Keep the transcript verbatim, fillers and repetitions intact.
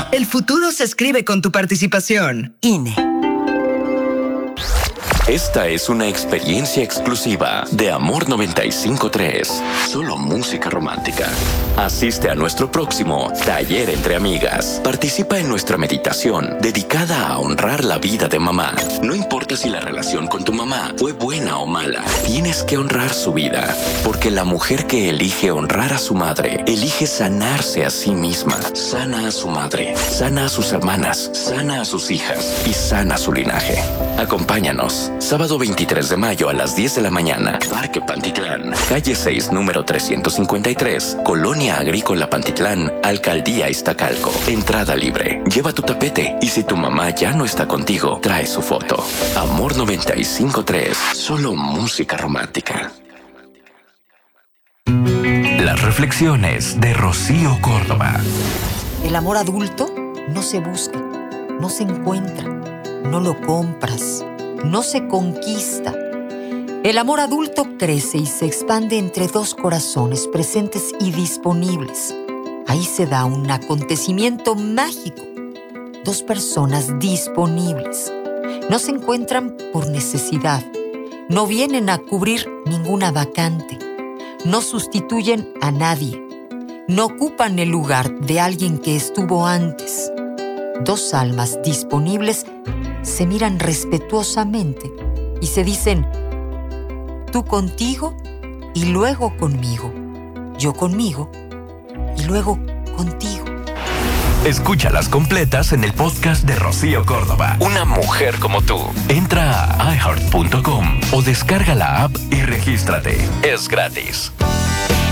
El futuro se escribe con tu participación. I N E. Esta es una experiencia exclusiva de Amor noventa y cinco punto tres. Solo música romántica. Asiste a nuestro próximo Taller entre Amigas. Participa en nuestra meditación dedicada a honrar la vida de mamá. No importa si la relación con tu mamá fue buena o mala, tienes que honrar su vida. Porque la mujer que elige honrar a su madre, elige sanarse a sí misma. Sana a su madre, sana a sus hermanas, sana a sus hijas y sana su linaje. Acompáñanos. Sábado veintitrés de mayo a las diez de la mañana, Parque Pantitlán, calle seis, número trescientos cincuenta y tres, Colonia Agrícola Pantitlán, Alcaldía Iztacalco. Entrada libre. Lleva tu tapete y si tu mamá ya no está contigo, trae su foto. Amor noventa y cinco punto tres. Solo música romántica. Las reflexiones de Rocío Córdoba. El amor adulto no se busca, no se encuentra, no lo compras, no se conquista. El amor adulto crece y se expande entre dos corazones presentes y disponibles. Ahí se da un acontecimiento mágico. Dos personas disponibles. No se encuentran por necesidad. No vienen a cubrir ninguna vacante. No sustituyen a nadie. No ocupan el lugar de alguien que estuvo antes. Dos almas disponibles se miran respetuosamente y se dicen, tú contigo y luego conmigo, yo conmigo y luego contigo. Escúchalas completas en el podcast de Rocío Córdoba. Una mujer como tú. Entra a i heart punto com o descarga la app y regístrate. Es gratis.